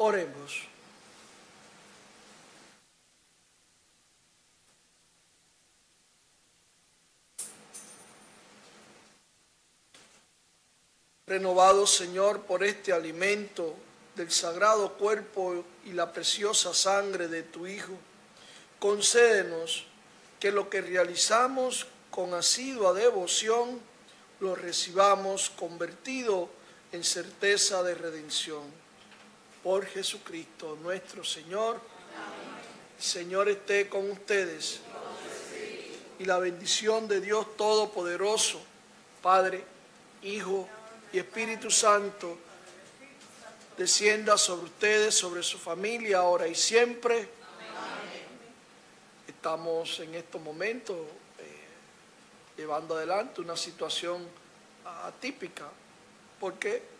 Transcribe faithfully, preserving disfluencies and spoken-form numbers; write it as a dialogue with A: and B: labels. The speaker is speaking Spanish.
A: Oremos. Renovado, Señor, por este alimento del sagrado cuerpo y la preciosa sangre de tu Hijo, concédenos que lo que realizamos con asidua devoción lo recibamos convertido en certeza de redención. Por Jesucristo nuestro Señor. Amén. El Señor esté con ustedes. Y la bendición de Dios Todopoderoso, Padre, Hijo y Espíritu Santo, descienda sobre ustedes, sobre su familia, ahora y siempre. Amén. Estamos en estos momentos eh, llevando adelante una situación atípica, porque